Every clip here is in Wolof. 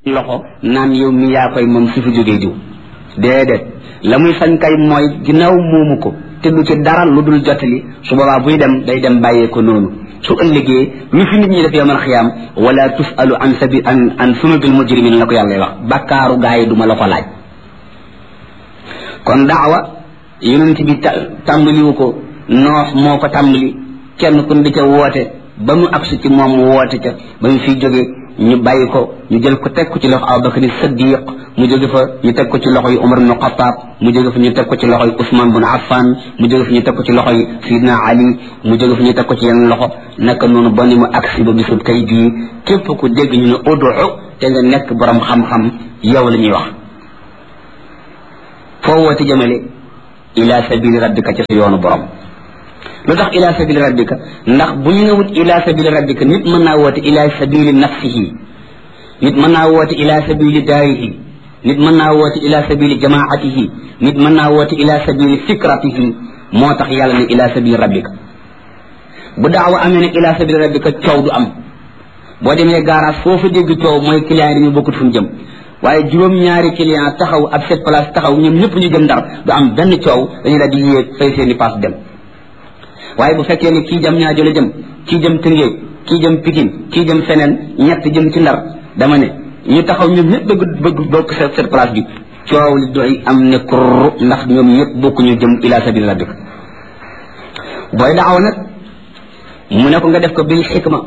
loxo naan yow mi yaa koy moom su fi jógee diw déedéet la muy sañ kay mooy ginnaaw moomu ko te du ci dara lu dul jottali su boobaa buy dem day dem bàyyee ko noonu su ëllëgee lu fi nit ñi def yawmal xiyaam wala tusalu an sunubil mujrimin la ko yàlla wax bakkaaru gaa yi duma la ko laaj kon daawa yonent bi tàmbaliwu ko noox moo ko tàmbali kenn ku di ca woote ba mu agsi ci moom woote ca ba mu fiy jógee ñu bàyyi ko ñu jël ko teg ko ci loxo Abubakar Siddiq mu jóge fa ñu teg ko ci loxo yi Umar ibn Khattab mu jóge fa ñu teg ko ci loxo yi Usman ibn Affan mu jóge fa ñu teg ko ci loxo yi Sidna Ali mu jóge fa ñu teg ko ci yeneen loxo naka noonu ba ni mu agsi ba bisub tey bii képp ku dégg ñu ne udu te nga nekk borom xam-xam yow la ñuy wax foo woote jëmale ila sabili rabbika ci sa yoonu borom lu tax ila sabili rabbika ndax bu ñu ne wut ila sabili rabbika nit mën naa woote ila sabili nafsihi nit mën naa woote ila sabili daarihi nit mën naa woote ila sabili jamaatihi nit mën naa woote ila sabili fikratihi moo tax yàlla ne ila sabili rabbika bu daawa amee ne ila sabili rabbika coow du am boo demee garage foofu dégg coow mooy client yi dañu bokkut fu ñu jëm waaye juróom-ñaari client taxaw ab set place taxaw ñoom ñëpp ñu jëm Ndar du am benn coow dañu daal di yéeg fay seeni paas dem waaye bu fekkee ni kii jëm ñaajo la jëm kii jëm Tëngéej kii jëm Pikine kii jëm feneen ñett jëm ci Ndar dama ne ñu taxaw ñoom ñëpp bëgg bokk set place bi coow li doy am ne kur ndax ñoom ñëpp bokkuñu jëm ila sabil rabbik booy daaw nag mu ne ko nga def ko bil xikma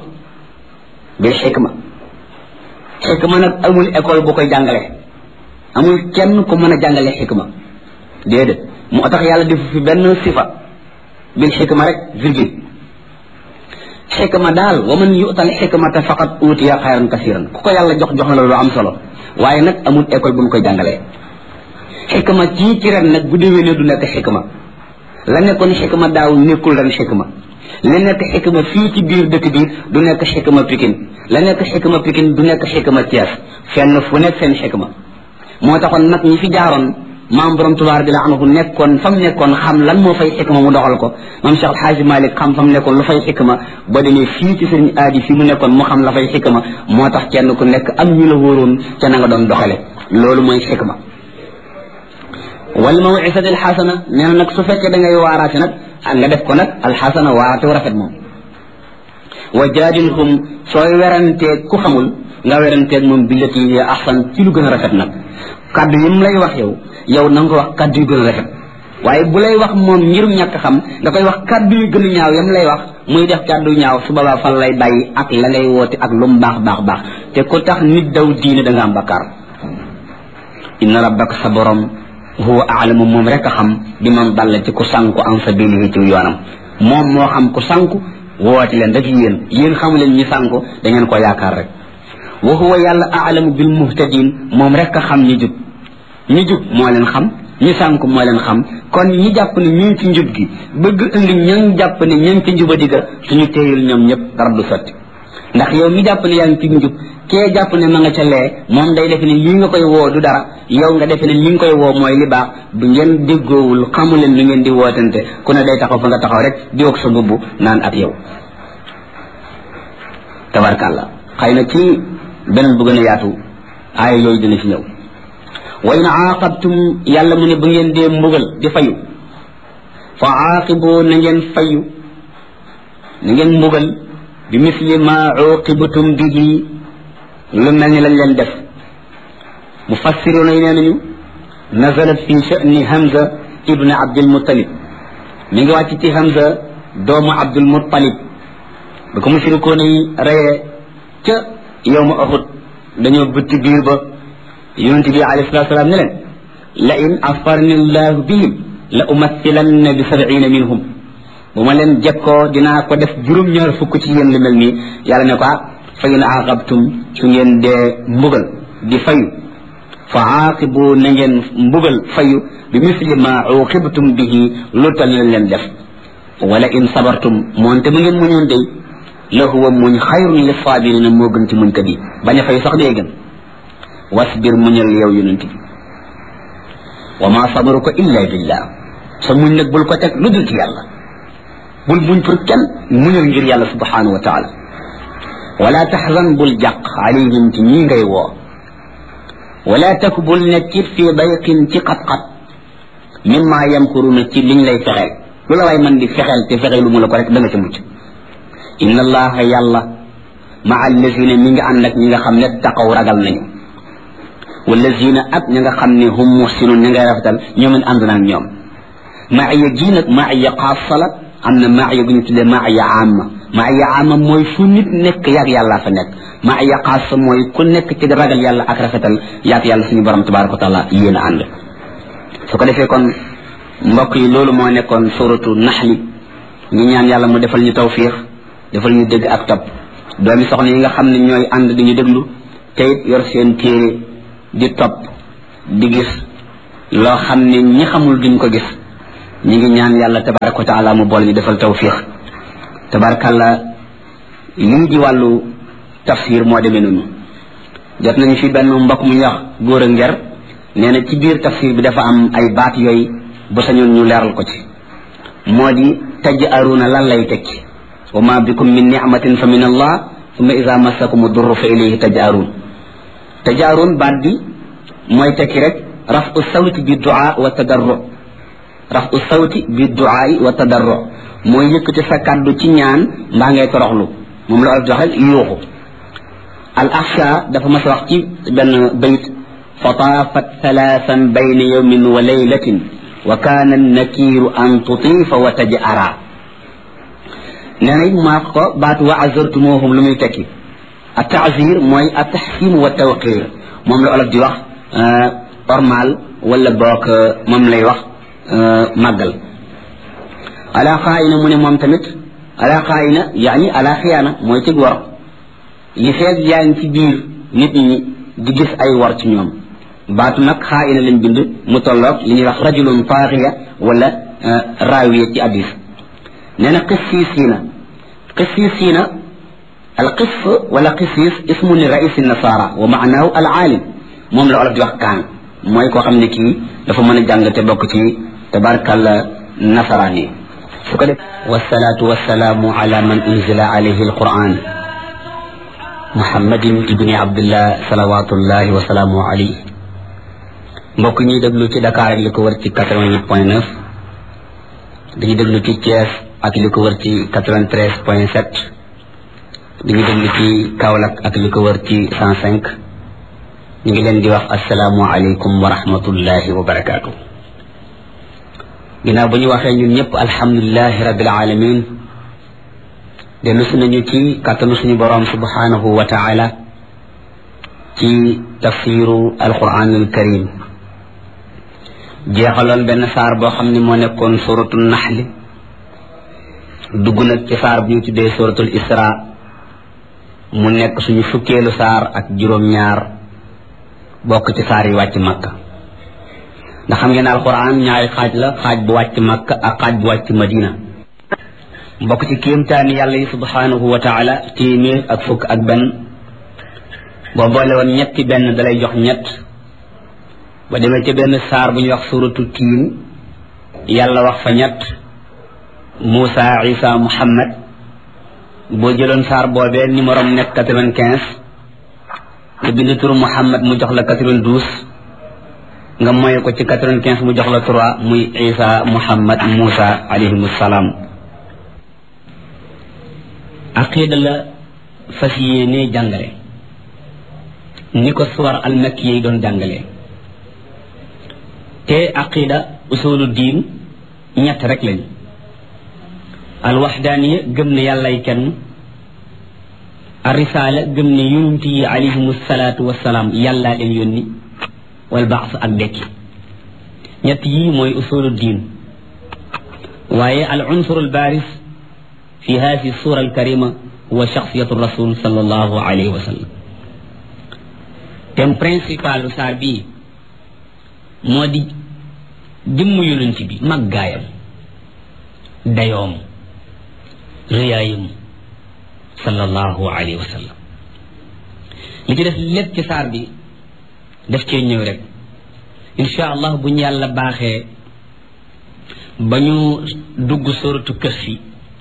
nag amul école bu koy jàngale amul kenn ku mën a jàngale xikma déedéet moo tax yàlla def fi benn sifa bil xikma rek virgule xikma daal wa man yu'tal xikmata faqad utiya xayran kasiran ku ko yàlla jox na la lu am solo waaye nag amul école bu mu koy jàngalee xikma ci ren nag bu déwénee du nekk xikma la nekkoon xikma daaw nekkul ren xikma la nekk xikma fii ci biir dëkk bi du nekk xikma Pikine la nekk xikma Pikine du nekk xikma Thiès fenn fu nekk seen xikma moo taxoon nag ñi fi jaaroon maam borom tubaar di la anhu nekkoon fa mu nekkoon xam lan moo fay xikma mu doxal ko maam Cheikh Alhaaji Malick xam fa mu nekkoon lu fay xikma ba demee fii ci sëriñ aadi fii mu nekkoon mu xam la fay xikma moo tax kenn ku nekk am ñu la wóoroon ca na nga doon doxale loolu mooy xikma wal maw'izati alxasana nee na nag su fekkee da ngay waaraate nag nga def ko nag alxasana waaraate wu rafet moom wa jaadilhum sooy weranteeg ku xamul nga weranteeg moom billati hiya ahsan ci lu gën a rafet nag kaddu yi mu lay wax yow na nga ko wax kaddu yu gën a rafet waaye bu lay wax moom ngirum ñàkk xam nga koy wax kaddu yu gën a ñaaw yam lay wax muy def kaddu ñaaw su boobaa fan lay bàyyi ak la ngay woote ak lu mu baax te ku tax nit daw diine da nga am bakkaar inna rabbaka sa borom huwa a'lamu moom rek a xam bi man dalla ci ku sànku an sabilihi ci yoonam moom moo xam ku sànku woote leen rek yéen xamu leen ñi sànku da ngeen ko yaakaar rek wa huwa yàlla a'lamu bil muhtadin moom rek a xam ñi jub moo leen xam ñi sànku moo leen xam kon ñi jàpp ne ñu ngi ci njub gi bëgg indi ñan jàpp ne ña ngi ci njuba digga suñu téyul ñoom ñëpp dara du sotti ndax yow mi jàpp ne yaa ngi ci njub kee jàpp ne ma nga ca lee moom day defe ne lii nga koy woo du dara yow nga defe ne li nga koy woo mooy li baax bu ngeen déggoowul xamu leen lu ngeen di wootante ku ne day taxaw fa nga taxaw rek di wog sa mbubb naan ak yow tabarkàlla xëy na ci beneen bu gën a yaatu aaya yooyu dina ci ñëw wa in aaqabtum yàlla mu ne bu ngeen dee mbugal di fayu fa aaqibu na ngeen fayu na ngeen mbugal bi misli ma uqibtum bihi lu mel ni lañ leen def mufassiruna yi nee nañu nazalat fi sha'ni Hamza ibn Abdul Muttalib mi ngi wàcc ci Hamza doomu Abdul Muttalib ba ko mushrikoon yi reyee ca yawma Uhud dañoo bëtti biir ba yonent bi alayhi salaatu salaam ne leen la in asfarni llahu bihim la umathilanna bi 70 minhum bu ma leen jekkoo dinaa ko def juróom-ñaar fukk ci yéen lu mel nii yàlla ne ko fa in aaqabtum su ngeen dee mbugal di fayu fa aaqibu na ngeen mbugal fayu bi misli ma uqibtum bihi lu tal leen def wala in sabartum moonte bu ngeen muñoon day la huwa muñ xayrun li saabirina moo gën ci muñkat yi bañ a fayu sax dee gën wasbir muñal yow yonent bi wa ma sabruka illa billah sa muñ nag bul ko teg lu dul ci yàlla bul muñ pour kenn muñal ngir yàlla subhanahu wa taala wala taxzan bul jàq alayhim ci ñi ngay woo wala taku bul nekkit fii dayqin ci xat-xat mimma yamkuruna ci liñ lay fexeel lu la waay man di fexeel te fexeel lu mu la ko rek da nga ca mucc inna allaha yàlla maa allazina mi nga ànd ak ñi nga xam ne taqaw ragal nañu wallazina ak ñi nga xam ne hum muhsinun ñi ngay rafetal ñoom it ànd naag ñoom maaya gii nag maaya xaasa la am na maaya bu ñu tuddee maaya amma maaya amma mooy fu nit nekk yaag yàlla fa nekk maaya xaasa mooy ku nekk ci ragal yàlla ak rafetal yaag yàlla suñu borom tabaraka wa taala yéen a ànd su ko defee kon mbokk yi loolu moo nekkoon suratu naxli ñu ñaan yàlla mu defal ñu tawfiix defal ñu dégg ak topp doomi soxna yi nga xam ne ñooy ànd di ñu déglu te it yor seen téere di topp di gis loo xam ne ñi xamul duñ ko gis ñi ngi ñaan yàlla tabaraka wa taala mu boole ñu defal tawfiix tabarakallah lii di wàllu tafsir moo demee noonu jot nañu fi benn mbokk mu ñuy wax góor a nger nee na ci biir tafsir bi dafa am ay baat yooyu bu sañoon ñu leeral ko ci moo di taj'aruuna lan lay tekki wa ma bikum min ni'matin fa min allah summa iza massakum durru fa ilayhi taj'aruun baat bi mooy tekki rek raf'u sawti bi du'a wa tadarru raf'u sawti bi du'a wa tadarru mooy yëkkati sa kàddu ci ñaan mbaa ngay toroxlu moom la joxe yuuxu al ahsa dafa mas a wax ci benn bayt fataafat thalathan bayna yawmin wa laylatin wa kaana nakiiru an tutiifa wa taj'ara nee na it maa ko baatu wa azartumuhum lu muy tekki a taazir mooy a taxsim wa tawqir moom la olof di wax ormal wala boog moom lay wax màggal ala xaayina mu ne moom tamit ala xaayina yaani ala xiyaana mooy ci wor li feeg yaa ngi ci biir nit ñi di gis ay wor ci ñoom baatu nag xaayina lañ bind mu tolloog li ñuy wax rajulun taaxiya wala raawiya ci addis nee na qissisiina alqis wala qissis ismu li raisi nasara wa maanaahu alaalim moom la olof di wax kaan mooy koo xam ne kii dafa mën a jàng te bokk ci tabarakalla nasaraan yi su ko def wasalaatu wasalaamu ala man unzila alayhi alquran muhammadin ibni abdillah salawatullahi wasalaamu alayhi mbokk ñuy déglu ci Dakar ak li ko wër ci 88.9 dañuy déglu ci Thiès ak li ko wër ci 93.7 dañuy déglu ci Kaolack ak li ko wër ci 105 ñu ngi leen di wax asalaamu aleykum wa rahmatullahi wa barakaatu. ginnaaw ba ñu waxee ñun ñëpp alhamdulilahi rabbil alamin dellu si nañu ci kàttanu suñu boroom subhanahu wa taala ci tafsiru alquranul karim jeexaloon benn saar boo xam ne moo nekkoon suratul naxli dugg nag ci saar bi ñu tuddee suratul isra mu nekk suñu fukkeelu saar ak juróom-ñaar bokk ci saar yi wàcc makka ndax xam ngeen alquran ñaari xaaj la xaaj bu wàcc makka ak xaaj bu wàcc madina bokk ci kéemtaani yàlla yi subhanahu wa taala téeméer ak fukk ak benn boo boole woon ñetti benn dalay jox ñett ba demee ca benn saar bu ñuy wax suratu tiin yàlla wax fa ñett Moussa Isa Muhammad boo jëloon saar boobee numéro am nekk 95 nga bind turu Muhammad mu jox la 92 nga moye ko ci 95 mu jox la 3 muy Isa Muhammad Moussa alayhimu salaam aqida la fas yéene jàngale ni ko suwar almakki yi doon jàngale te aqida usulu diin ñett rek lañ alwaxdaaniya gëm ne yàllay kenn arisaala gëm ne yonent yi alayhimu salaatu wasalaam yàllaa leen yónni wal baas ak dekki ñett yii mooy usulu diin waaye al unsur al baaris fi haadihi sura al karima huwa shaxsiyatu rasul sallallahu alayhi wa sallam thème principal saar bii moo di jëmm yonent bi màggaayam dayoom riyaayam sallallahu alayhi wa sallam li ci def lépp ci saar bi daf cee ñëw rek insha allah bu ñu yàlla baaxee ba ñu dugg suratu Kahfi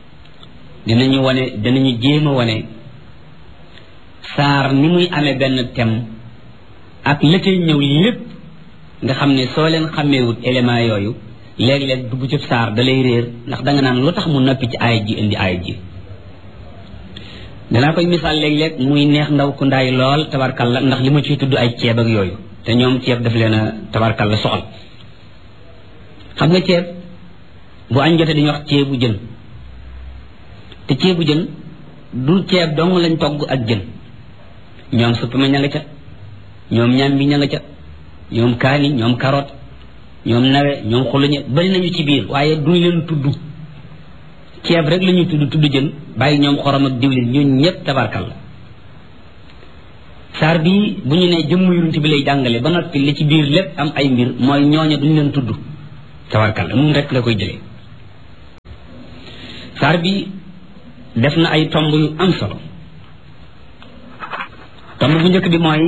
dinañu jéem a wane saar ni muy amee benn thème ak la cay ñëw lépp nga xam ne soo leen xàmmeewut élément yooyu léeg-léeg dugg ci saar da lay réer ndax da nga naan lu tax mu noppi ci aaya ji indi aaya ji danaa koy misaal léeg-léeg muy neex ndaw ku ndaay lool tabarkalla ndax li ma ciy tudd ay ceeb ak yooyu te ñoom ceeb daf leen a tabarkalla soxal xam nga ceeb bu añ jotee dañuy wax ceebu jën te ceebu jën du ceeb dong lañ togg ak jën ñoom suppame ña nga ca ñoom ñambi ña nga ca ñoom kaani ñoom carotte ñoom nawe ñoom xuluñe bari nañu ci biir waaye duñ leen tudd ceeb rek la ñuy tudd jën bàyyi ñoom xorom ak diwlin ñun ñëpp tabarkalla saar bii bu ñu nee jëmm yonent bi lay jàngale ba noppi li ci biir lépp am ay mbir mooy ñooña duñ leen tudd tabarkalla moom rek la koy jëlee saar bi def na ay tomb yu am solo tomb bu njëkk bi mooy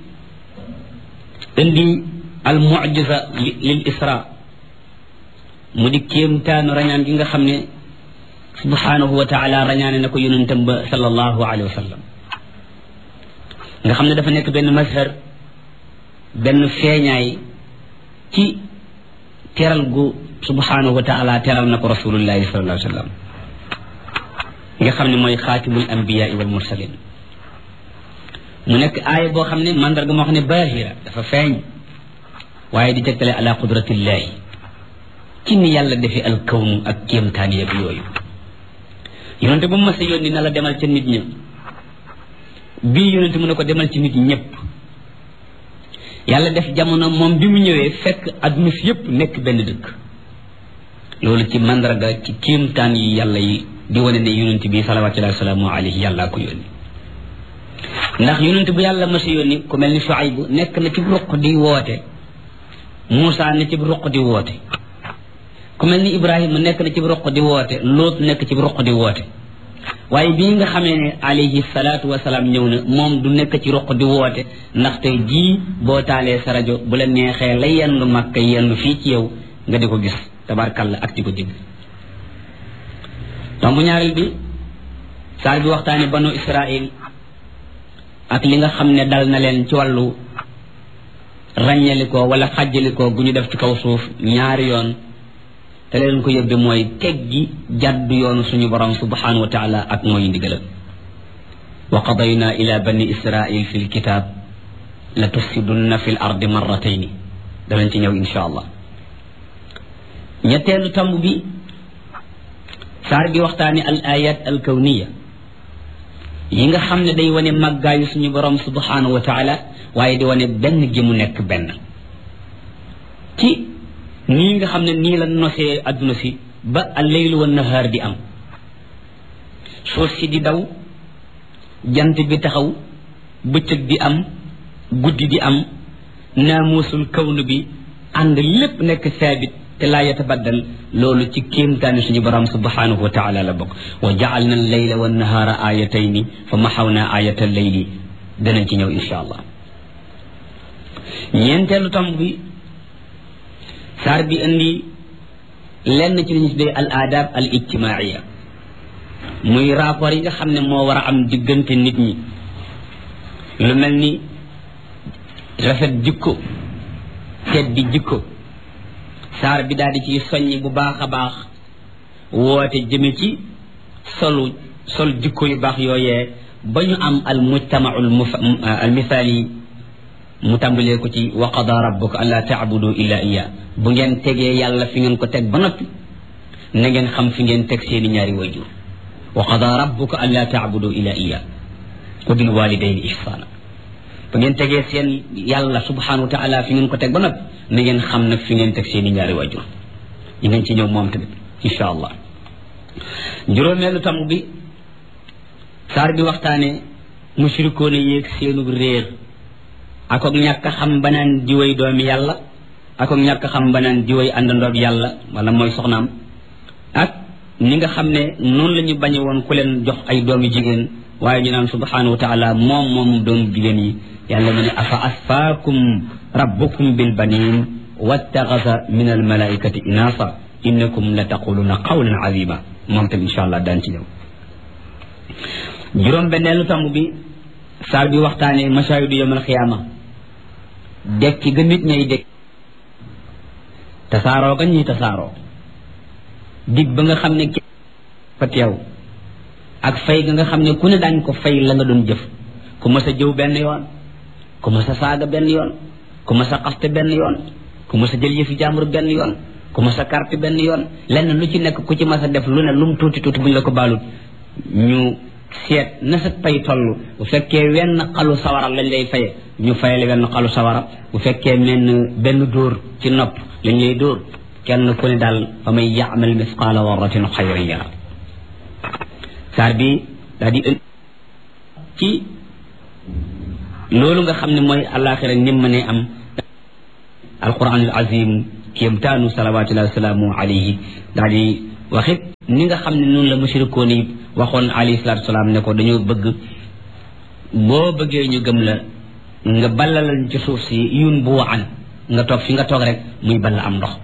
indi al mu'jiza lil isra mu di kéemtaanu rañaan gi nga xam ne subhanahu wa taala rañaane na ko yonentam ba sallallahu alayhi wa sallam nga xam ne dafa nekk benn mazhar benn feeñaay ci teral gu subhanahu wa taala teral na ko rasulullahi sallallahu alayhi wa sallam nga xam ne mooy xaatimul anbiyaa wal mursalin mu nekk aaya boo xam ne mandarga moo xam ne baahira dafa feeñ waaye di tegtale ala qudratillahi ci ni yàlla defee al kawnu ak kéemtaan yeeg yooyu yonente bu mu mas a yónni na la demal ca nit ña bii yonente mu ne ko demal ci nit ñëpp yàlla def jamono moom bi mu ñëwee fekk adduna fi yëpp nekk benn dëkk loolu ci mandarga ci kéemtaan yi yàlla yi di wane ne yonente bi salawatullahi wa salaamu alayhi yàllaa ko yónni ndax yonente bu yàlla mas a yónni ku mel ni Shuayb nekk na ci ruq di woote Muusa ne ci ruq di woote ku mel ni Ibrahima nekk na ci ruq di woote Loot nekk ci ruq di woote waaye bii nga xamee ne alayhi salaatu wasalaam ñëw na moom du nekk ci ruq di woote ndaxte jii boo taalee sa rajo bu la neexee la yendu Makka yendu fii ci yow nga di ko gis tabarkalla ak di ko dégg tombu ñaareel bi saar bi waxtaane banu Israil ak li nga xam ne dal na leen ci wàllu ràññalikoo wala xàjjalikoo gu ñu def ci kaw suuf ñaari yoon te leen ko yóbbe mooy teggi jàddu yoonu suñu borom subhanahu wa taala ak mooy ndigalam wa qadayna ila bani israil fi lkitab la tufsidunna fi l ardi marratayni danañ ci ñëw insha allah ñetteelu tamb bi saar bi waxtaane al ayat al kawniya yi nga xam ne day wane màggaayu suñu borom subhanahu wa taala waaye di wane benn gi mu nekk benn ci nii nga xam ne nii la nosee adduna si ba al laylu wa nahaar di am suuf si di daw jant bi taxaw bëccëg di am guddi di am naamuusul kawnu bi ànd lépp nekk saabit te laa yatabaddal loolu ci kéemtaani suñu borom subhanahu wa taala la bokk wa jaalna al layla wa nahaara ayatayni fa maxawna ayata al layli danañ ci ñëw insha allah ñeenteelu tomb bi saar bi indi lenn ci li ñu tuddee al adab al ijtimaaiya muy rapport yi nga xam ne moo war a am diggante nit ñi lu mel ni rafet jikko teddi jikko saar bi daal di ci soññi bu baax a baax woote jëme ci sol jikko yu baax yooyee ba ñu am al mujtamaul al misaali mu tàmbalee ko ci wa qada rabbuka an la taabudu illa iya bu ngeen tegee yàlla fi ngeen ko teg ba noppi na ngeen xam fi ngeen teg seeni ñaari wayjur wa qada rabbuka an la taabudu illa iya wa bil walidayni ihsana bu ngeen tegee seen yàlla subhanahu wa taala fi ngeen ko teg ba noppi na ngeen xam nag fi ngeen teg seeni ñaari wayjur ñu ngeen ci ñëw moom tamit insha allah juróomeelu tam bi saar bi waxtaane mushrikoona yéeg seenu réer ak ñàkk xam banaan jiway doomi yàlla ak ñàkk xam banaan jiway àndandoob yàlla wala mooy soxnaam ak ni nga xam ne noonu la ñu bañe woon ku leen jox ay doomi jigéen waaye ñu naan subhanahu wa taala moom doomu jigéen yi yàlla mu ne afa asfaakum rabbukum bil banin wattaxasa min al malaikati inasa innakum la taquluna qawlan azima moom tam insha allah daan ci ñëw juróom benneelu tamb bi saar bi waxtaane mashahidu yawmal xiyaama dekki ga nit ñay dekk tasaaroo ga ñuy tasaaroo dig ba nga xam ne fa teew ak fay ga nga xam ne ku ne daañ ko fay la nga doon jëf ku mas a jëw benn yoon ku mas a saaga benn yoon ku mas a xaste benn yoon ku mas a jël yëfi jàmbur benn yoon ku mas a carte benn yoon lenn lu ci nekk ku ci mas a def lu ne lu mu tuuti tuuti buñ la ko baalut ñu seet na sa pay toll bu fekkee wenn xalu sawara lañ lay faye ñu fayale wenn xalu sawara bu fekkee benn dóor ci nopp lañ lay dóor kenn ku ne daal fa may yaamal misqaala warratin xayran yara saar bi daal di ci loolu nga xam ne mooy àllaaxira nim ma ne am alquranul azim kéemtaanu salawatullahi wasalaamu alayhi daal di waxit ni nga xam ne noonu la mushrikoon yi waxoon alayhi salatu wasalaam ne ko dañoo bëgg boo bëggee ñu gëm la nga ballalal ci suuf si yun bu an nga toog fi nga toog rek muy balla am ndox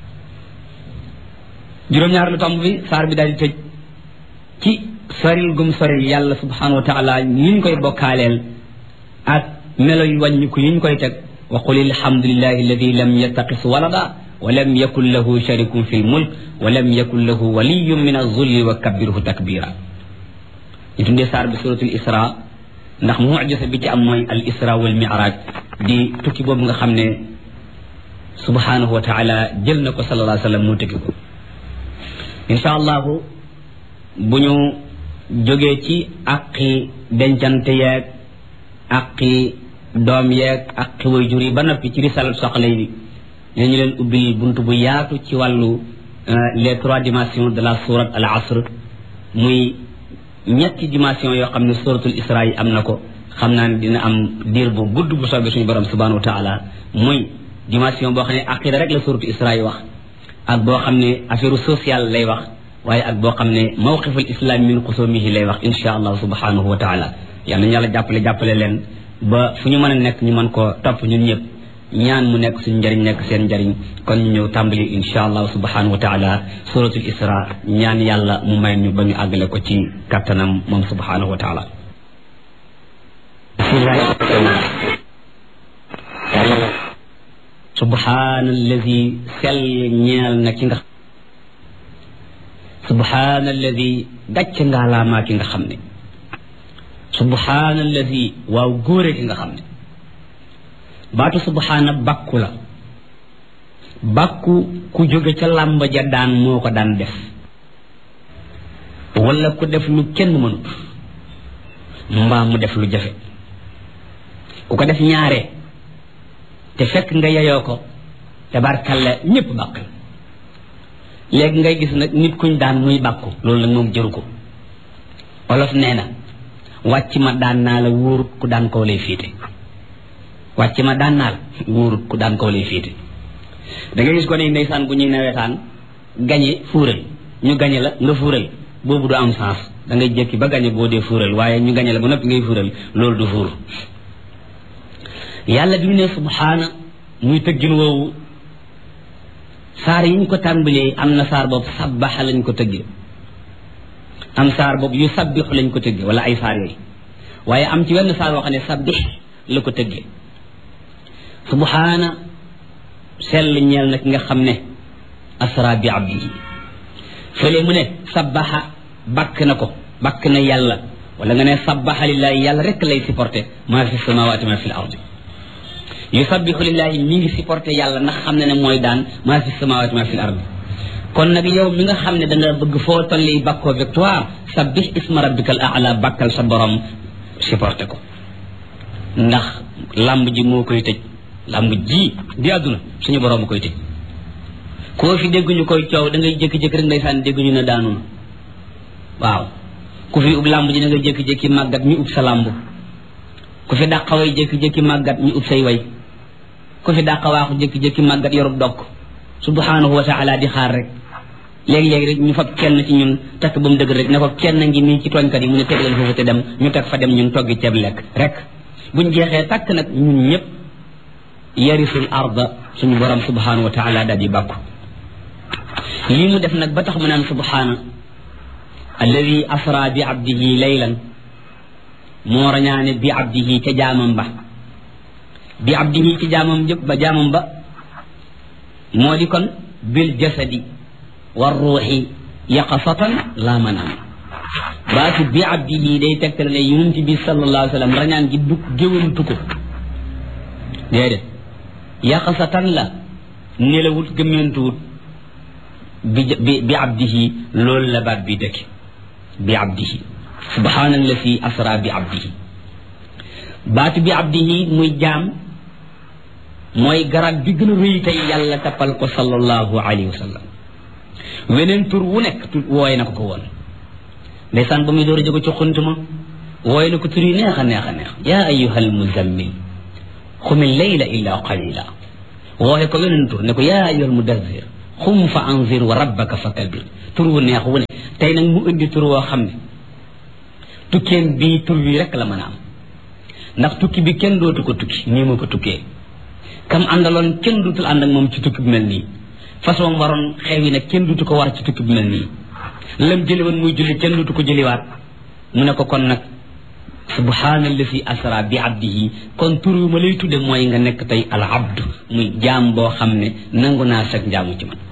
juróom-ñaar lu tomb bi saar bi daal di tëj ci soril gum soril yàlla subhanahu wa taala ñu koy bokkaaleel ak melo yu wàññi ko ñu koy teg wa qul alhamdulillahi alladi lam yattaqis walada wa lam yakun lahu sharikun fi lmulk wa lam yakun lahu waliyun min azulli wa kabbirhu takbira ñu tuddee saar bi suratul isra ndax mucjisa bi ci am mooy al isra wal miraj di tukki boobu nga xam ne subhanahu wa taala jël na ko sallallahu alayhi wa sallam moo tukki ko insha allahu bu ñu jógee ci aqi dencante yeeg aqi doom yeeg aqi waajur yi ba noppi ci risalat soxla yi ñu leen ubbil buntu bu yaatu ci wàllu les 3 dimensions de la sourate al asr muy ñetti dimension yoo xam ne suratul isra yi am na ko xam naa ne dina am diir bu gudd bu soobee suñu borom subhanahu wa taala muy dimension boo xam ne aqida rek la suratul isra yi wax ak boo xam ne affaire sociale lay wax waaye ak boo xam ne mawqiful islam min xusumihi lay wax insha allah subhanahu wa taala yàlla ñu yàlla jàppale leen ba fu ñu mën a nekk ñu mën koo topp ñun ñëpp ñaan mu nekk suñu njëriñ nekk seen njëriñ kon ñu ñëw tàmbali insha allah subhanahu wa taala suratul isra ñaan yàlla mu may ñu ba ñu àggale ko ci kattanam moom subhanahu wa taala subhaanallazi sell ñeel na ki nga subhaanallazi gàcc ngaalaamaa ki nga xam ne subhaanallazi waaw góore ki nga xam ne baatu subhaana bàkku la bàkku ku jóge ca làmba ja daan moo ko daan def wala ku def lu kenn mënut mbaa mu def lu jafe ku ko def ñaare te fekk nga yeyoo ko tabarkalla ñëpp bàkk la léegi ngay gis nag nit kuñ daan muy bàkku loolu nag moom jëru ko olof nee na wàcc ma daan naa la wóorut ku daan koo lay fiite wàcc ma daan naa la wóorut ku daan koo lay fiite da ngay gis ko ne ndeysaan bu ñuy nawetaan gañe fuural ñu gañe la nga fuural boobu du am sens da ngay jékki ba gañe boo dee fuural waaye ñu gañe la ba noppi ngay fuural loolu du fuur yàlla bi mu ne subhaana muy tëggin woowu saar yi ñu ko tàmbalee am na saar boobu sabbaxa lañ ko tëggee am saar boobu yu sabbixu lañ ko tëggee wala ay saar yooyu waaye am ci wenn saar boo xam ne sabbix la ko tëggee subhaana sell ñeel na ki nga xam ne asra bi abdihi fële mu ne sabbaxa bakk na ko bakk na yàlla wala nga ne sabbaxa lillahi yàlla rek lay supporté maa fi samawati maa fi l ardi yusabbihu lillahi mi ngi supporté yàlla ndax xam ne ne mooy daan maa fi samawati maa fi l ardi kon nag yow mi nga xam ne da nga bëgg foo tolli bakkoo victoire sabbih isma rabbika al a'la bakkal sa borom supporté ko ndax lamb ji moo koy tëj lamb ji di àdduna suñu borom koy tëj koo fi dégguñu koy coow da ngay jékki-jékki rek ndeysaan dégguñu ne daanu na waaw ku fi ub lamb ji da ngay jékki-jékki màggat ñu ub sa lamb ku fi dàqa way jékki-jékki màggat ñu ub say way ku fi dàqa waaxu jékki-jékki màggat yorub dokk subhanahu wa taala di xaar rek léegi-léegi rek ñu fab kenn ci ñun takk ba mu dëgg rek ne ko kenn ngi nii ci tooñkat yi mu ne teg leen foofu te dem ñu teg fa dem ñun toggi ceeb lekk rek buñ jeexee takk nag ñun ñëpp yarisul arda suñu borom subhanahu wa taala daal di bàkku lii mu def nag ba tax mu naan subhana alladi asra bi abdihi laylan moo rañaane bi abdihi ca jaamam ba bi abdihi ci jaamam ba moo di kon bil jasadi war ruuxi yaqasatan la manaam baatu bi abdihi day tegtal ne yonent bi sallallahu alayhi wa sallam rañaan gi dug géwantu ko déedéet yaqasatan la nelawut gëmmentuwut bi abdihi loolu la baat bi dëkk bi abdihi subhaanallazi asra bi abdihi baatu bi abdihi muy jaam mooy garab bi gën a rëy tey yàlla tappal ko sallallahu alayhi wa sallam weneen tur wu nekk wooye na ko woon ndeysaan ba muy door a jóge ci xuntuma wooye na ko tur yi neex a neex a neex yaa ayyuhal muzammil xumil layla illa qalila wooye ko weneen tur ne ko yaa ayyuhal mudazzir xum fa anzir wa rabbaka fa kabir tur wu neex wu ne tey nag mu indi tur woo xam ne tukkeem bii tur wi rek la mën a am ndax tukki bi kenn dootu ko tukki nii ma ko tukkee kam àndaloon kenn dootul ànd ak moom ci tukki bi mel nii façon waroon xewi nag kenn dootu ko war ci tukki bi mel nii lam jëli woon muy julli kenn dootu ko jëliwaat mu ne ko kon nag subhaanallazi asra bi abdihi kon tur wi ma lay tudde mooy nga nekk tey al abdu muy jaam boo xam ne nangu naa sag njaamu ci man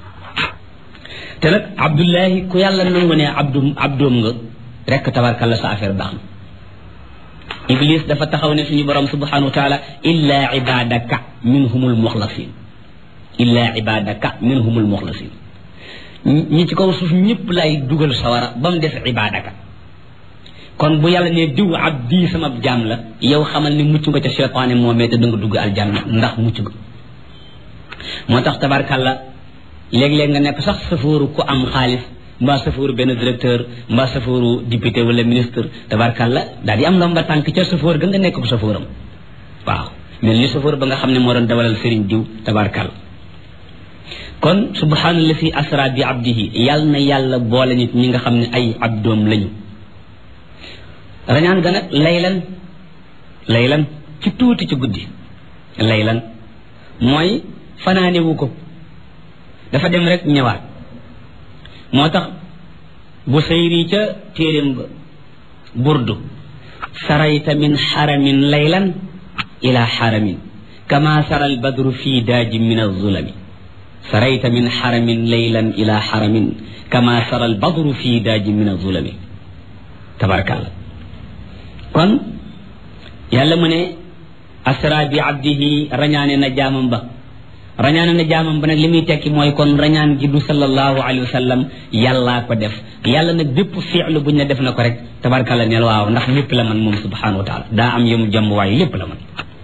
te nag abdullahi ku yàlla nangu ne abdoom nga rekk tabarkalla sa affaire baax na iblis dafa taxaw ne suñu borom subhanahu wa taala illa ibadaka minhumul muxlasin illa ibadaka minhumul muxlasin ñi ci kaw suuf ñëpp lay dugal sawara ba mu def ibadaka kon bu yàlla ne diw abdi sama jaam la yow xamal ni mucc nga ca seytaane moomee te danga dugg aljanna ndax mucc nga moo tax tabarkalla léeg-léeg nga nekk sax safooru ku am xaalis mbaa safooru benn directeur mbaa safooru député wala ministre tabarkalla daal di am ndomba tànk ca safoor ga nga nekk ko safooram waaw mel ni safoor ba nga xam ne moo doon dawalal sëriñ diw tabarkalla kon subhaanallazi asra bi abdihi yàlla na yàlla boole nit ñi nga xam ne ay abdoom lañu rañaan ga nag laylan ci tuuti ci guddi laylan mooy fanaanewu ko dafa dem rek ñëwaat moo tax bu sayri ca téeréem ba burdu sarayta min xaramin laylan ila xaramin kama sara albadru fi daajin min alzulami sarayta min xaramin laylan ila xaramin kama sara albadru fi daajin min alzulami tabarakallah kon yàlla mu ne asra bi abdihi rañaane na jaamam ba nag li muy tekki mooy kon rañaan gi du sallallahu alayhi wa sallam yàllaa ko def yàlla nag bépp fi'lu buñ ne def na ko rek tabarkalla neel waaw ndax lépp la man moom subhanahu wa taala daa am yemu jàmm waaye lépp la man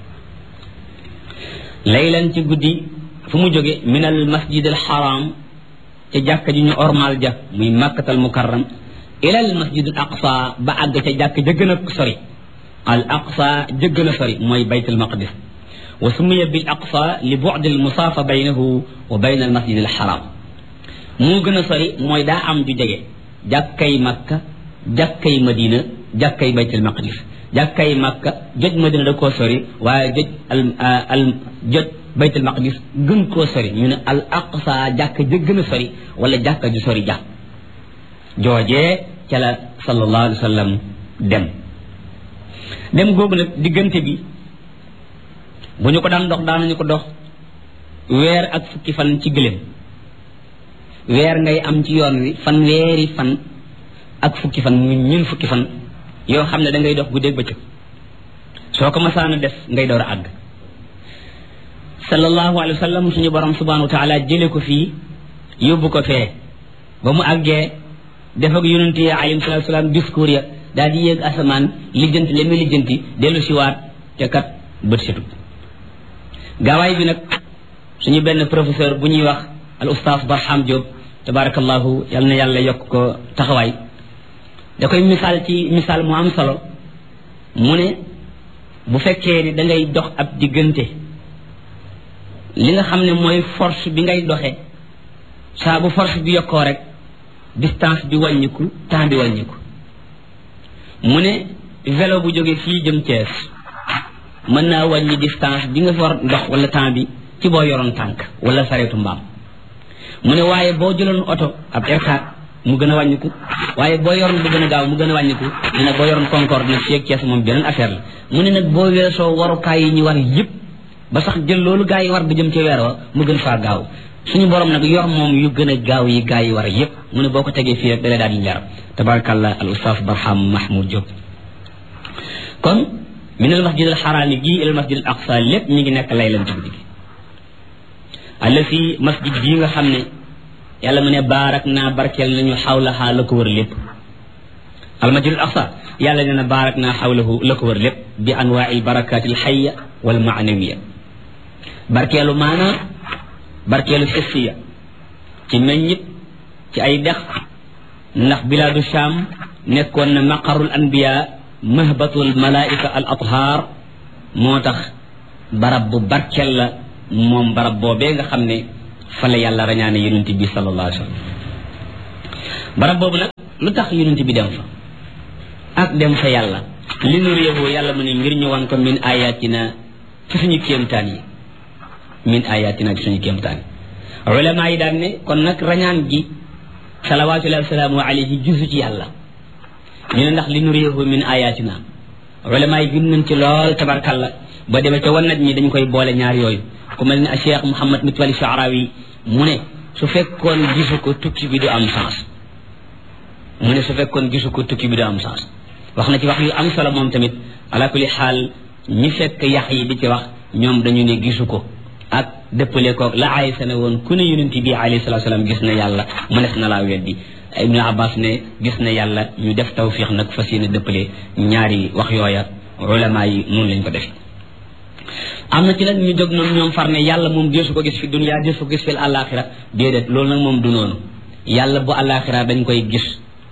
laylan ci guddi fu mu jóge min al masjid al haram ca jàkka ji ñu ormal ja muy makkatal mukarram ila al masjid al aqsa ba àgg ca jàkk ja gën a sori al aqsa ja gën a sori mooy baytul maqdis wa sumiya bil aqsa li bu'd al musaafa baynahu wa bayna al masjid al haram moo gën a sori mooy daa am ju jege jàkkay makka jàkkay madina jàkkay baytul maqdis jàkkay makka joj madina da koo sori waaye joj baytul maqdis gën koo sori ñu ne al aqsa jàkk ja gën a sori wala jàkka ju sori ja joojee ca la sallallahu alayhi wa sallam dem googu nag diggante bi bu ñu ko daan dox daanañu ko dox weer ak fukki fan ci gëléem weer ngay am ci yoon wi fanweeri fan ak fukki fan mu ñun fukki fan yoo xam ne da ngay dox guddeeg bëccëg soo ko masaana def ngay door a àgg sallallahu alayhi wa sallam suñu borom subhanahu wa taala jële ko fii yóbbu ko fee ba mu àggee def ak yonent yi alayhi salaatu salaam discours ya daal di yéeg asamaan lijjanti li muy lijjanti dellu siwaat te kat bët setut gaawaay bi nag suñu benn professeur bu ñuy wax al ustaas Barham Diop tabarakallahu yal na yàlla yokk ko taxawaay da koy misaal ci misaal mu am solo mu ne bu fekkee ni da ngay dox ab diggante li nga xam ne mooy force bi ngay doxee saa bu force bi yokkoo rek distance bi wàññiku temps bi wàññiku mu ne vélo bu jógee fii jëm Thiès mën naa wàññi distance bi nga war dox wala temps bi ci boo yoroon tànk wala sareetu mbaam mu ne waaye boo jëloon oto ab R4 mu gën a wàññiku waaye boo yoroon bu gën a gaaw mu gën a wàññiku ne nag boo yoroon Concorde nag fii ak Thiès moom beneen affaire la mu ne nag boo weesoo warukaay yi ñu war yëpp ba sax jël loolu gaa yi war di jëm ci weer wa mu gën faa gaaw suñu borom nag yor moom yu gën a gaaw yi gaa yi war yépp mu ne boo ko tegee fii rek dalee daal di leer tabarakallah al ustaas Barham Mahmoud Diop kon min al masjid al xaraami gi ila al masjid al aqsa lépp mi ngi nekk laylan ci guddi gi alla fi masjid bii nga xam ne yàlla mu ne baarak naa barkeel nañu xawlaha la ko wër lépp al masjid al aqsa yàlla nee na baarak naa xawlahu la ko wër lépp bi anwaai al barakaat al xayya wal maanawiya barkeelu maanaa barkeelu xissiya ci meññit ci ay dex ndax bilaadu Sham nekkoon na maqarul anbiya mahbatul malaika al athar moo tax barab bu barkeel la moom barab boobee nga xam ne fa la yàlla rañaane yonent bi sallallahu alayhi wa sallam barab boobu nag lu tax yonent bi dem fa ak dem fa yàlla li nu réewoo yàlla mu ne ngir ñu wan ko min ayatina ci suñu kéemtaan yi min ayatina ci suñu kéemtaan yi ulama yi daan ne kon nag rañaan gi salawaatullahi wasalaamu alayhi jusu ci yàlla ñu ne ndax li nu réewoo min ayatina ulama yi gën nañ ci lool tabarkalla ba demee ca wannat ñi dañ koy boole ñaar yooyu ku mel ne a cheikh Mouhamad Mitwali Shaarawi mu ne su fekkoon gisu ko tukki bi du am sens mu ne su fekkoon gisu ko tukki bi du am sens wax na ci wax yu am solo moom tamit ala kulli xaal ñi fekk yax yi di ci wax ñoom dañu ne gisu ko ak dëppale ko la Aysa ne woon ku ne yonent bi alayhi salaatu salaam gis na yàlla mënees na laa weddi Ibnu Abbas ne gis na yàlla ñu def tawfiix nag fas yéene dëppale ñaari wax yooya ulama yi noonu lañ ko def am na ci nag ñu jóg noonu ñoom far ne yàlla moom deesu ko gis fi dunya deesu ko gis fi àllaaxira déedéet loolu nag moom du noonu yàlla bu àllaaxira dañ koy gis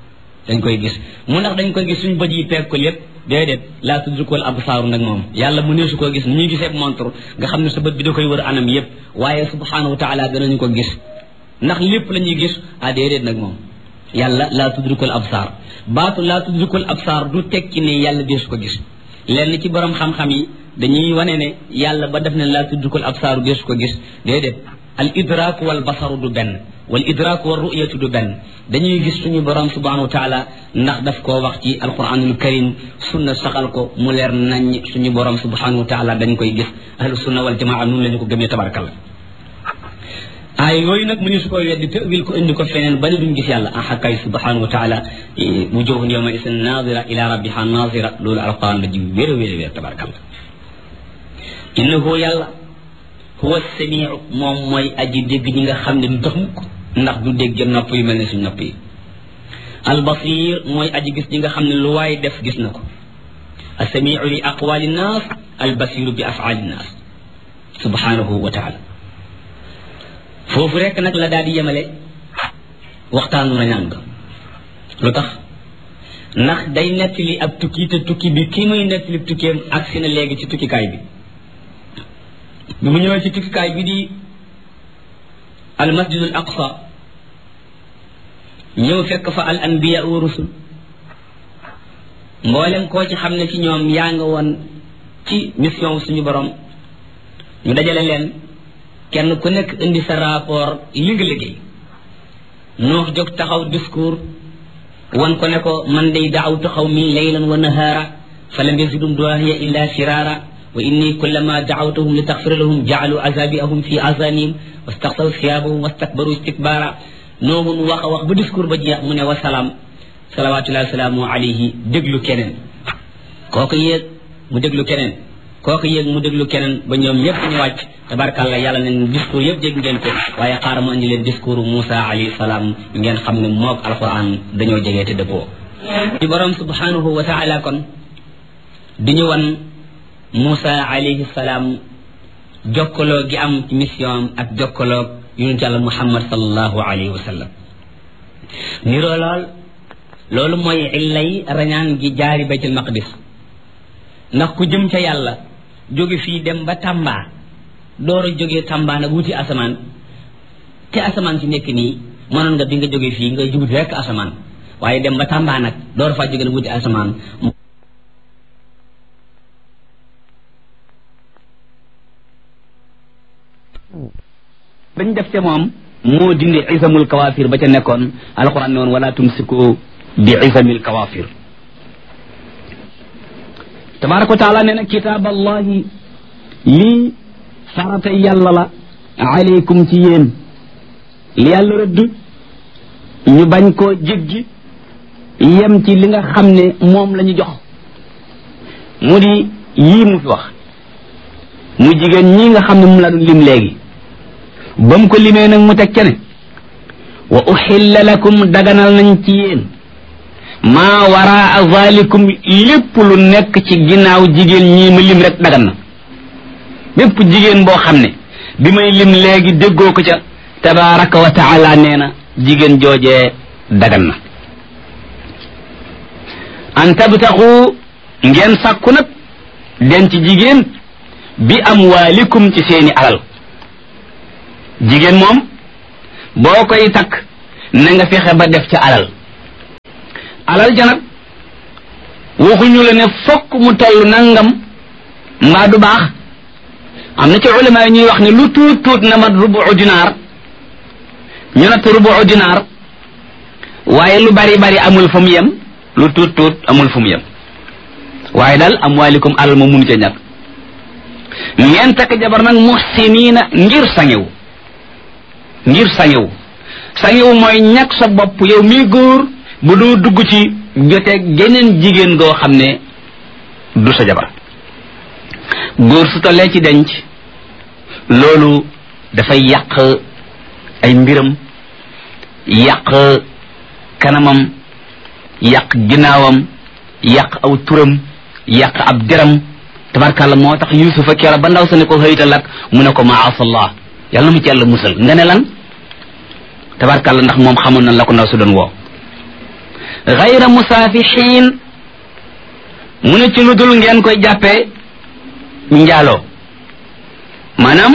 mu ndax dañ koy gis suñu bët yi peeg ko lépp déedéet laa tudrikul absaaru nag moom yàlla mu neesu koo gis ni ñuy gisee montre nga xam ne sa bët bi da koy wër anam yépp waaye subhanahu wa taala danañu ko gis ndax lépp la ñuy gis déedéet nag moom yàlla laa tudrikul absaar baatu laa tudrikul absaar du tekki ne yàlla deesu ko gis lenn ci borom xam-xam yi dañuy wane ne yàlla ba def ne laa tudrikul absaaru deesu ko gis déedéet al idraak wal basaru du benn wal idraak wal ru'yatu du benn dañuy gis suñu borom subhanahu wa taala ndax daf koo wax ci alquranul karim sunna saxal ko mu leer nañ suñu borom subhanahu wa taala dañ koy gis ahlu sunna wal jamaa noonu la ñu ko gëmee tabarakallah ay yooyu nag mu ñu su koy weddi tawil ko indi ko feneen ba ne duñ gis yàlla kay subhanahu wa taala wujuhun yawma isin nadira ila rabbiha nazira loolu alquran la ji wér a wér a wér tabarakallah innahu yàlla huwa samiu moom mooy aji dégg ñi nga xam ne du tax mukk ndax du dégg nopp yu mel ne suñ nopp yi albasir mooy aji gis ñi nga xam ne lu waay def gis na ko alsamiu li aqwali nnaas albasiru bi afaali nnaas subhanahu wa taala foofu rekk nag la daal di yemale waxtaanu rañaan ga lu tax ndax day nettali ab tukki te tukki bi kii muy nettali tukkeem agsi na léegi ci tukkikaay bi mu ñëwee ci tukkikaay bi di al masjidul aqsa ñëw fekk fa al anbiya wa rusul mboolem koo ci xam ne ci ñoom yaa nga woon ci mission suñu borom ñu dajale leen kenn ku nekk indi sa rapport li nga liggéey Nuux jóg taxaw discours wan ko ne ko man day daawtu xawmi laylan wa nahaara fa lam yazidum du'aa'iya illa firaara wa inni kullama da'awtuhum li taghfira lahum ja'alu azabi'ahum fi azanihim wastaghsaw thiyabahum wastakbaru istikbara noomun wax a wax ba discours ba jeex mu ne wasalaam salawatullahi wasalaamu alayhi déglu keneen kooku yéeg mu déglu keneen kooku yéeg mu déglu keneen ba ñoom ñëpp ñu wàcc tabarkàlla yàlla ne discours yëpp dégg ngeen ko waaye xaaral ma indi leen discours Moussa alayhi salaam ngeen xam ne moog alquran dañoo jegee te dëppoo ci borom subhanahu wa taala kon di ñu wan Moussa alayhi salaam jokkaloo gi am ci mission ak jokkaloo yonent yàlla Muhammad sallallahu alayhi wa sallam niroo loolu mooy illay rañaan gi jaari baytul maqdis ndax ku jëm ca yàlla jóge fii dem ba Tamba door a jógee Tamba nag wuti asamaan te asamaan si nekk nii mënoon nga bi nga jóge fii nga jubut rekk asamaan waaye dem ba Tamba nag door faa jóge nag wuti asamaan bañ def ca moom moo dindi isamul kawaafir ba ca nekkoon alquran ne woon wala tumsiku bi isamil kawaafir tabaraka wa taala nee na kitaab allahi lii farata yàlla la aleykum ci yéen li yàlla rëdd ñu bañ koo jéggi yem ci li nga xam ne moom la ñu jox mu di yii mu fi wax mu jigéen ñi nga xam ne mu la doon lim léegi ba mu ko limee nag mu teg ca ne wa uxilla lakum daganal nañ ci yéen maa waraa zalikum lépp lu nekk ci ginnaaw jigéen ñii ma lim rek dagan na bépp jigéen boo xam ne bi may lim léegi déggoo ko ca tabaraka wa taala nee na jigéen joojee dagan na an tabtaxu ngeen sàkku nag denc jigéen bi amwaalikum ci seeni alal jigéen moom boo koy takk na nga fexe ba def ca alal ja nag waxuñu la ne fokk mu toll nangam mbaa du baax am na ci ulama yi ñuy wax ne lu tuut tuut na mat rubu dinaar ñu natt rubu dinaar waaye lu bari bari amul fu mu yem lu tuut tuut amul fu mu yem waaye daal amwaalikum alal ma mun ca ñàkk ngeen takk jabar nag muhsiniina ngir sangewu mooy ñàkk sa bopp yow mii góor bu doo dugg ci joteeg geneen jigéen goo xam ne du sa jabar góor su tollee ci denc loolu dafay yàq ay mbiram yàq kanamam yàq ginnaawam yàq aw turam yàq ab deram tabarkàlla moo tax yusufa keera ba ndaw sa ne ko xëytal ak mu ne ko maasallah yàlla na mu ci yàlla musal nga ne lan tabarkàlla ndax moom xamoon na la ko ndaw su doon woo gayra musaafixiin mu ne ci lu dul ngeen koy jàppee njaaloo maanaam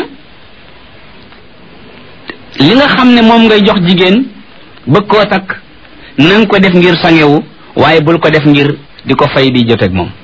li nga xam ne moom ngay jox jigéen bëgg koo takk na nga ko def ngir sangewu waaye bul ko def ngir di ko fay di joteeg moom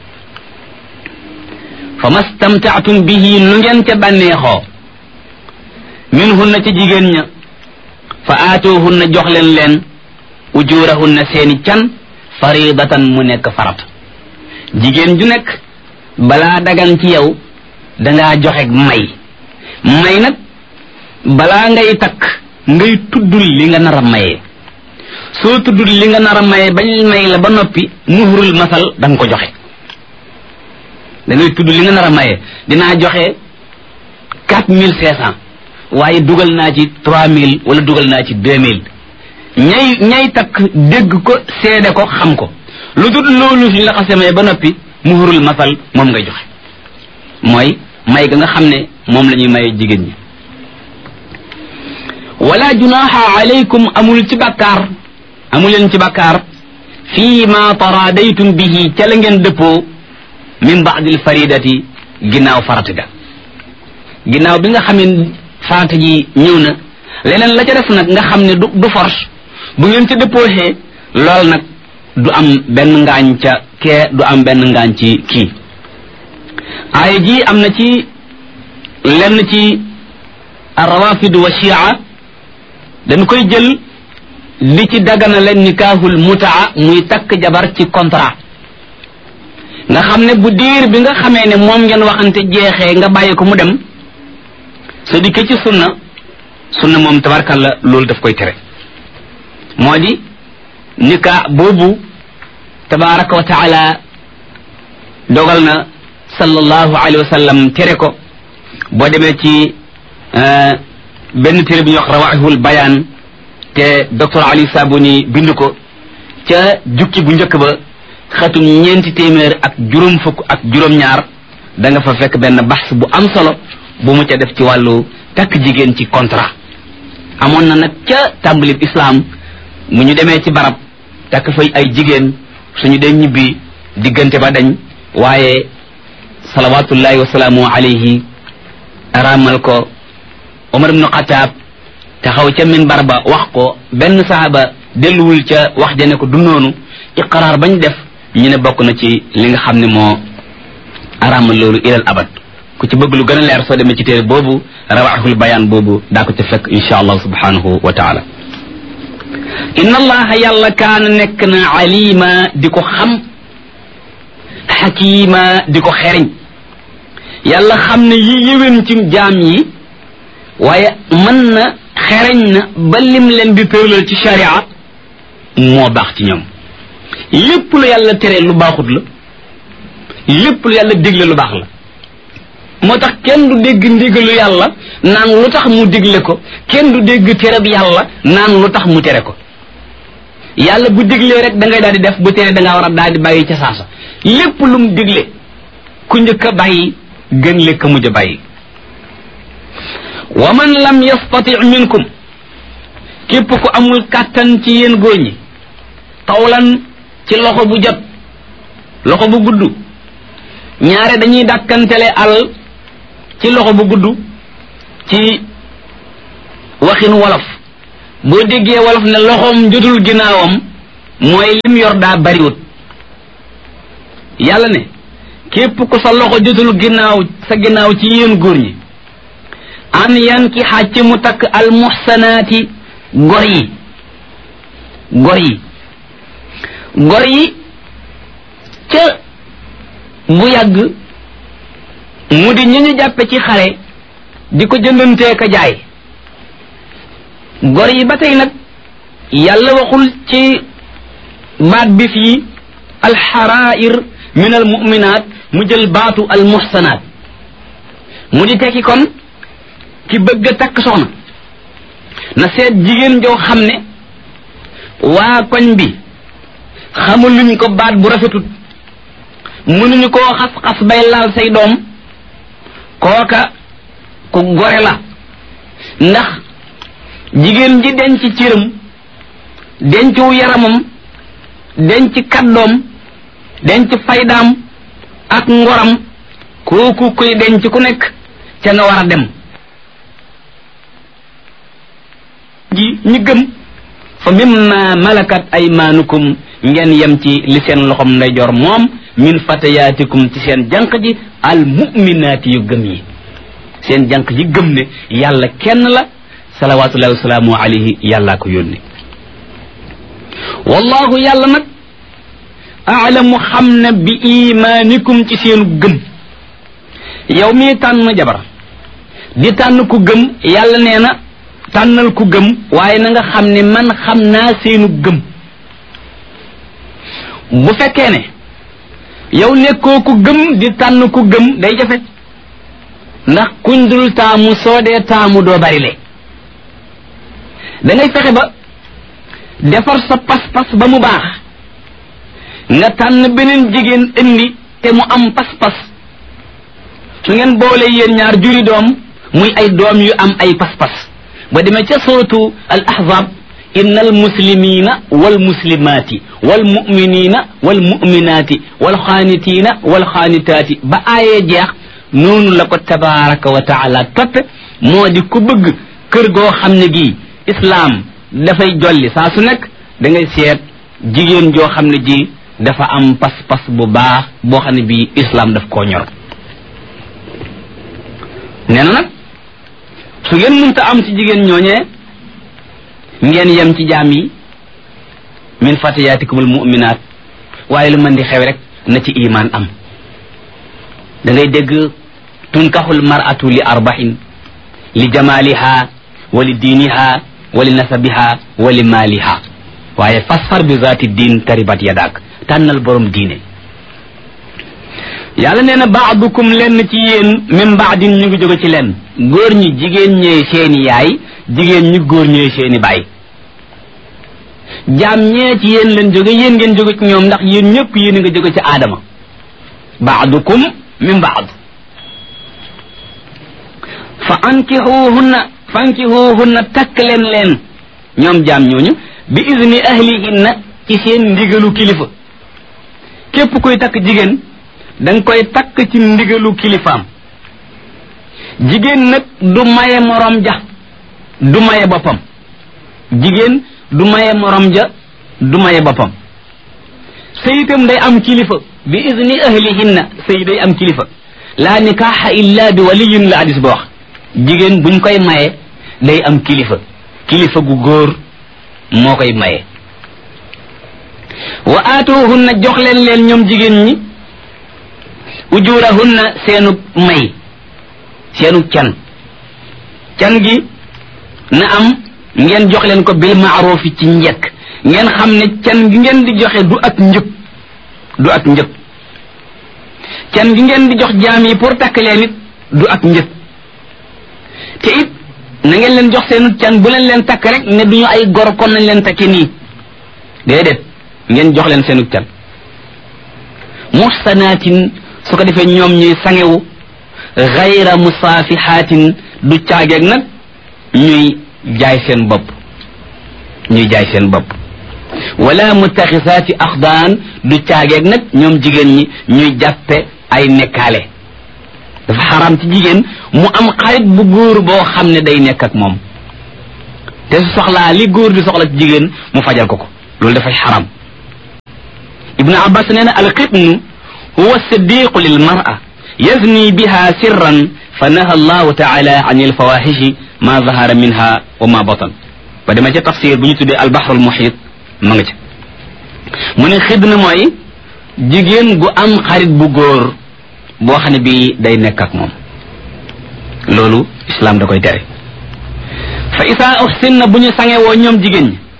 fa mastamtaatum bihi nu ngeen ca bànneexoo minhunna ci jigéen ña fa aatoohunna jox leen ujurahunna seeni can faridatan mu nekk farat jigéen ju nekk balaa dagan ci yow dangaa joxe may nag balaa ngay takk ngay tuddul li nga nar a mayee soo tuddul li nga nar a mayee bañ may la ba noppi muhrul masal da nga ko joxe da ngay tudd li nga nar a mayee dinaa joxe 4500 waaye dugal naa ci 3000 wala dugal naa ci 2000 ñay takk dégg ko seede ko xam ko lu dul loolu suñ la xasee may ba noppi muhrul masal moom ngay joxe mooy may ga nga xam ne moom la ñuy maye jigéen ñi wala junaha alaykum amuleen ci bàkkaar fii ma taradaytum bihi ca la ngeen dëppoo min baadil faridati ginnaaw farata ga ginnaaw bi nga xam ne farata ji ñëw na leneen la ca def nag nga xam ne du force bu ngeen ca dëppooxee lool nag du am benn ngaañ ca kee du am benn ngaañ ci kii aaya ji am na ci lenn ci rawafid wa shia dañ koy jël li ci dagana leen nikaahul mutaa muy takk jabar ci contrat nga xam ne bu diir bi nga xamee ne moom ngeen waxante jeexee nga bàyyi ko mu dem sa dikke ci sunna moom tabarkalla loolu daf koy tere moo di nikaa boobu tabaraka wa taala dogal na sallallahu alayhi wa sallam tere ko boo demee ci benn téere bi ñuy wax rawaahul bayaan te docteur Ali Sabuni bind ko ca jukki bu njëkk ba xatum 4 téeméer ak juróom fukk ak juróom-ñaar da nga fa fekk benn baxs bu am solo bu mu ca def ci wàllu takk jigéen ci contrat amoon na nag ca tàmbalib islam mu ñu demee ci barab takk fay ay jigéen suñu dee ñibbi diggante ba dañ waaye salawatullahi wasalaamu alayhi araamal ko Omar ibnu Xataab taxaw ca minbar ba wax ko benn saaba delluwul ca wax ja ne ko du noonu iqraar bañ def ñu ne bokk na ci li nga xam ne moo araamal loolu ilal abad ku ci bëgg lu gën a leer soo demee ci téere boobu rawaxul bayaan boobu daa ko ca fekk insha allah subhanahu wa taala inna allaha yàlla kaana nekk na alima di ko xam xakima di ko xeriñ yàlla xam ne yi yéwén ci jaam yi waaye mën na xereñ na ba lim leen di tëralal ci sharia moo baax ci ñoom lépp lu yàlla tere lu baaxut la lépp lu yàlla digle lu baax la moo tax kenn du dégg ndigalu yàlla naan lu tax mu digle ko kenn du dégg tereb yàlla naan lu tax mu tere ko yàlla bu diglee rek da ngay daal di def bu tere da ngaa war a daal di bàyyi ca saasa lépp lu mu digle ku njëkk a bàyyi gën le ka mujj a bàyyi wa man lam yastati minkum képp ku amul kàttan ci yéen góor ñi tawlan ci loxo bu jot loxo bu gudd ñaare dañuy dàkkantele al ci loxo bu gudd ci waxin wolof boo déggee wolof ne loxoom jotul ginnaawam mooy lim yor daa bariwut yàlla ne képp ku sa loxo jotul ginnaaw sa ginnaaw ci yéen góor ñi an yan ki xàcc mu takk al muhsanaati gor yi ca bu yàgg mu di ñu ñu jàppe ci xare di ko jëndantee ka jaay gor yi ba tey nag yàlla waxul ci baat bi fii alxarair min al muminat mu jël baatu al muhsanaat mu di tekki kon ki bëgg a takk soxna na seet jigéen joo xam ne waa koñ bi xamul luñ ko baat bu rafetut mënuñu koo xas-xas bay laal say doom kooka ku gore la ndax jigéen ji denc cëram dencu yaramam denc kàddoom denc faydaam ak ngoram kooku kuy denc ku nekk ca nga war a dem ji ñi gëm fa mimma malakat aymaanukum ngeen yem ci li seen loxom ndeyjoor moom min fatayaatikum ci seen jànq ji al mu'minaati yu gëm yi seen jànq ji gëm ne yàlla kenn la salawaatullahi wasalaamu alayhi yàllaa ko yónni wallahu yàlla nag aalamu xam na bi imaanikum ci seenu gëm yow mii tànn jabar di tànn ku gëm yàlla nee na tànnal ku gëm waaye na nga xam ne man xam naa seenu gëm bu fekkee ne yow nekkoo ku gëm di tànn ku gëm day jafe ndax kuñ dul taamu soo dee taamu doo bari le da ngay fexe ba defar sa pas-pas ba mu baax nga tànn beneen jigéen indi te mu am pas-pas su ngeen boole yéen ñaar juri doom muy ay doom yu am ay pas-pas ba demee ca suratu al ahzab inna al muslimina wal muslimati wal muminina wal muminati wal xaanitina wal xaanitaati ba aayee jeex noonu la ko tabaraka wa taala toppe moo di ku bëgg kër goo xam ne gii islaam dafay jolli saa su nekk da ngay seet jigéen joo xam ne ji dafa am pas-pas bu baax boo xam ne bii islaam daf koo ñor nee na nag su ngeen mënta am ci jigéen ñooñee ngeen yem ci jaam yi min fatayaatikumul mu'minaat waaye lu mën di xew rek na ci iman am da ngay dégg tunkaxul mar'atu li arba'in li jamaliha wa li diiniha wa li nasabiha wa li maaliha waaye fasfar bi zaati diin taribat yadak tànnal borom diine yàlla nee na baadukum lenn ci yéen min baadin ñu ngi jóge ci lenn góor ñi jigéen ñee seeni yaay jigéen ñi góor ñee seeni baay jaam ñee ci yéen leen jóge yéen ngeen jóge ci ñoom ndax yéen ñëpp yéen nga jóge ci aadama baadukum min baad fa fankihuhunna takk leen ñoom jaam ñooñu bi izni ahlihinna ci seen ndigalu kilifa képp koy takk jigéen danga koy takk ci ndigalu kilifaam jigéen nag du maye morom ja du maye boppam jigéen du maye morom ja du maye boppam sëy itam day am kilifa bi izni ahlihinna sëy day am kilifa laa nikaaxa illa bi waliyin la hadis ba wax jigéen buñ koy maye day am kilifa kilifa gu góor moo koy maye wa aatuhunna jox leen ñoom jigéen ñi ujurahunna seenu may seenu can gi na am ngeen jox leen ko bil ma'ruf ci njëkk ngeen xam ne can gi ngeen di joxe du ak njëg can gi ngeen di jox jaam yi pour takk leen it du ak njëg te it na ngeen leen jox seenu can bu leen takk rek ne duñu ay gor kon nañ leen takki nii déedéet ngeen jox leen seenu can muhsanatin su ko defee ñoom ñuy sangewu gayra musaafihatin du caageeg nag ñuy jaay seen bopp wala mutaxisaati axdaan du caageeg nag ñoom jigéen ñi ñuy jàppe ay nekkaale dafa xaraam ci jigéen mu am xarit bu góor boo xam ne day nekk ak moom te su soxlaa li góor di soxla ci jigéen mu fajal ko loolu dafay xaraam ibnu abbas nee na alxitnu huwa siddiqu lil mar'a yazni biha sirran fa naha allahu taala an alfawahishi ma zahara minha wa ma batan ba dama ca tafsir bu ñu tuddee albahrul muhit ma nga ca mu ne xidna mooy jigéen gu am xarit bu góor boo xam ne bii day nekk ak moom loolu islam da koy tere fa isa uhsinna bu ñu sangewoo ñoom jigéen ñi